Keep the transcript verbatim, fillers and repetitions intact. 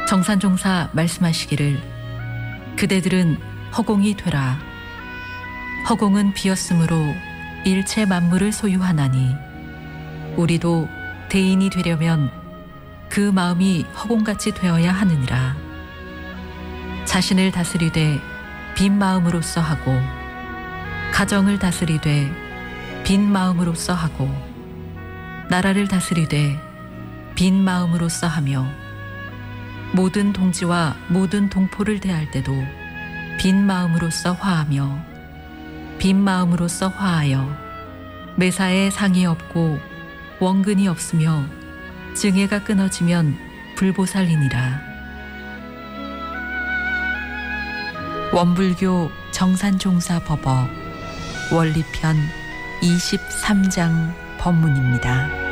정산종사 말씀하시기를 그대들은 허공이 되라. 허공은 비었으므로 일체 만물을 소유하나니 우리도 대인이 되려면 그 마음이 허공같이 되어야 하느니라. 자신을 다스리되 빈 마음으로써 하고 가정을 다스리되 빈 마음으로써 하고 나라를 다스리되 빈 마음으로써 하며 모든 동지와 모든 동포를 대할 때도 빈 마음으로써 화하며 빈 마음으로써 화하여 매사에 상이 없고 원근이 없으며 증애가 끊어지면 불보살이니라. 원불교 정산종사법어 원리편 이십삼 장 법문입니다.